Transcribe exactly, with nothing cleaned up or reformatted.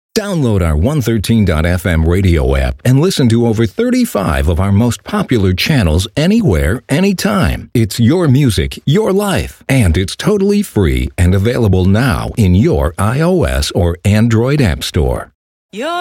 Download our one thirteen dot f m radio app and listen to over thirty-five of our most popular channels anywhere, anytime. It's your music, your life, and it's totally free and available now in your iOS or Android app store. Your